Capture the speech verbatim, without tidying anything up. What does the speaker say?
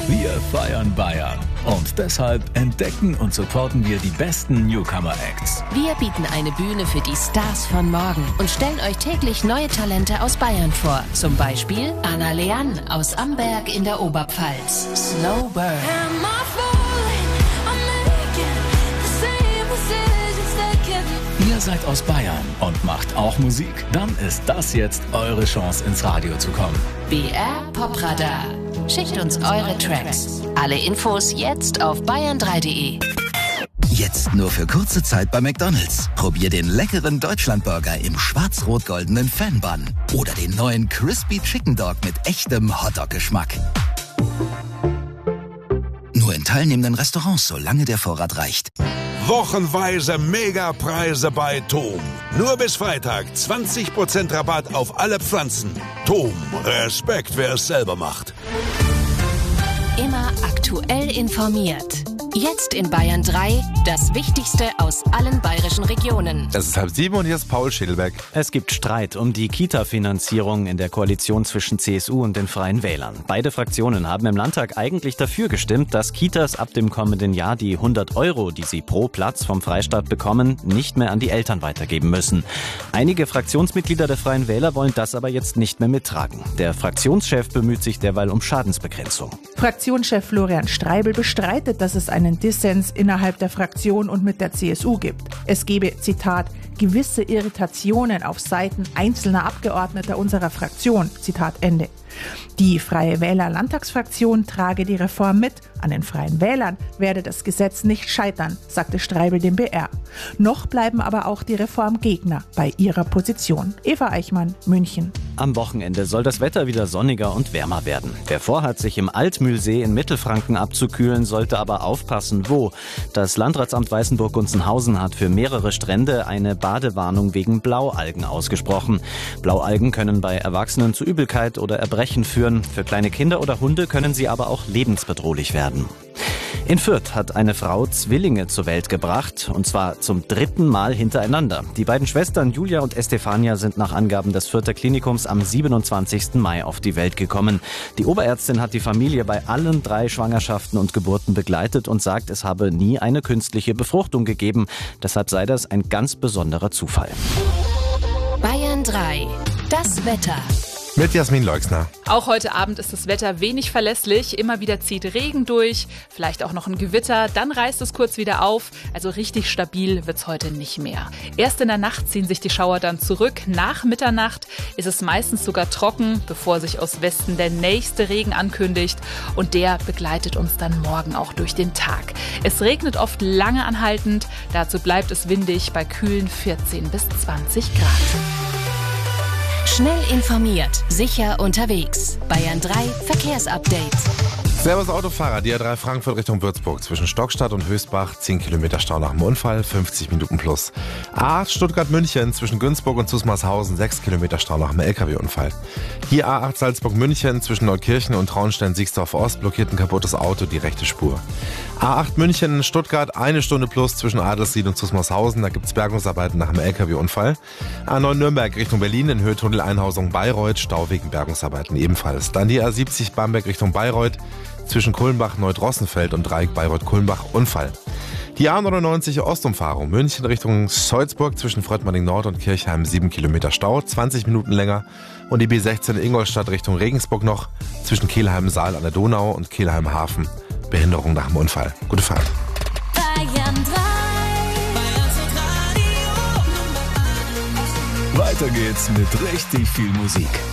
Wir feiern Bayern. Und deshalb entdecken und supporten wir die besten Newcomer-Acts. Wir bieten eine Bühne für die Stars von morgen und stellen euch täglich neue Talente aus Bayern vor. Zum Beispiel Anna Leann aus Amberg in der Oberpfalz. Slow Burn. Ihr seid aus Bayern und macht auch Musik? Dann ist das jetzt eure Chance, ins Radio zu kommen. B R Popradar. Schickt uns eure Tracks. Alle Infos jetzt auf bayern drei punkt de. Jetzt nur für kurze Zeit bei McDonald's. Probier den leckeren Deutschlandburger im schwarz-rot-goldenen Fan-Bun. Oder den neuen Crispy Chicken Dog mit echtem Hotdog-Geschmack. Nur in teilnehmenden Restaurants, solange der Vorrat reicht. Wochenweise Megapreise bei Tom. Nur bis Freitag zwanzig Prozent Rabatt auf alle Pflanzen. Tom, Respekt, wer es selber macht. Immer aktuell informiert. Jetzt in Bayern drei, das Wichtigste aus allen bayerischen Regionen. Es ist halb sieben und hier ist Paul Schädelbeck. Es gibt Streit um die Kita-Finanzierung in der Koalition zwischen C S U und den Freien Wählern. Beide Fraktionen haben im Landtag eigentlich dafür gestimmt, dass Kitas ab dem kommenden Jahr die hundert Euro, die sie pro Platz vom Freistaat bekommen, nicht mehr an die Eltern weitergeben müssen. Einige Fraktionsmitglieder der Freien Wähler wollen das aber jetzt nicht mehr mittragen. Der Fraktionschef bemüht sich derweil um Schadensbegrenzung. Fraktionschef Florian Streibel bestreitet, dass es einen Dissens innerhalb der Fraktion und mit der C S U gibt. Es gebe, Zitat, gewisse Irritationen auf Seiten einzelner Abgeordneter unserer Fraktion, Zitat Ende. Die Freie Wähler Landtagsfraktion trage die Reform mit. An den Freien Wählern werde das Gesetz nicht scheitern, sagte Streibel dem B R. Noch bleiben aber auch die Reformgegner bei ihrer Position. Eva Eichmann, München. Am Wochenende soll das Wetter wieder sonniger und wärmer werden. Wer vorhat, sich im Altmühlsee in Mittelfranken abzukühlen, sollte aber aufpassen, wo. Das Landratsamt Weißenburg-Gunzenhausen hat für mehrere Strände eine Badewarnung wegen Blaualgen ausgesprochen. Blaualgen können bei Erwachsenen zu Übelkeit oder Erbrechen führen. Für kleine Kinder oder Hunde können sie aber auch lebensbedrohlich werden. In Fürth hat eine Frau Zwillinge zur Welt gebracht, und zwar zum dritten Mal hintereinander. Die beiden Schwestern Julia und Estefania sind nach Angaben des Fürther Klinikums am siebenundzwanzigsten Mai auf die Welt gekommen. Die Oberärztin hat die Familie bei allen drei Schwangerschaften und Geburten begleitet und sagt, es habe nie eine künstliche Befruchtung gegeben. Deshalb sei das ein ganz besonderer Zufall. Bayern drei. Das Wetter. Mit Jasmin Leuxner. Auch heute Abend ist das Wetter wenig verlässlich. Immer wieder zieht Regen durch, vielleicht auch noch ein Gewitter. Dann reißt es kurz wieder auf. Also richtig stabil wird's heute nicht mehr. Erst in der Nacht ziehen sich die Schauer dann zurück. Nach Mitternacht ist es meistens sogar trocken, bevor sich aus Westen der nächste Regen ankündigt. Und der begleitet uns dann morgen auch durch den Tag. Es regnet oft lange anhaltend. Dazu bleibt es windig bei kühlen vierzehn bis zwanzig Grad. Schnell informiert, sicher unterwegs. Bayern drei Verkehrsupdate. Servus Autofahrer, die A drei Frankfurt Richtung Würzburg. Zwischen Stockstadt und Höchstbach zehn Kilometer Stau nach dem Unfall, fünfzig Minuten plus. A acht Stuttgart-München zwischen Günzburg und Zusmarshausen, sechs Kilometer Stau nach dem L K W-Unfall. Hier A acht Salzburg-München zwischen Neukirchen und Traunstein-Siegsdorf-Ost blockiert ein kaputtes Auto die rechte Spur. A acht München-Stuttgart, eine Stunde plus zwischen Adelsried und Zusmarshausen, da gibt es Bergungsarbeiten nach dem L K W-Unfall. A neun Nürnberg Richtung Berlin in Höhe Tunnel-Einhausung Bayreuth, Stau wegen Bergungsarbeiten ebenfalls. Dann die A siebzig Bamberg Richtung Bayreuth, zwischen Kulmbach-Neudrossenfeld und Dreieck Bayreuth-Kulmbach, Unfall. Die A neunundneunzig Ostumfahrung München Richtung Salzburg zwischen Fröttmanning-Nord und Kirchheim, sieben Kilometer Stau, zwanzig Minuten länger. Und die B sechzehn Ingolstadt Richtung Regensburg noch zwischen Kelheim-Saal an der Donau und Kelheim-Hafen, Behinderung nach dem Unfall. Gute Fahrt. Bayern drei. Weiter geht's mit richtig viel Musik.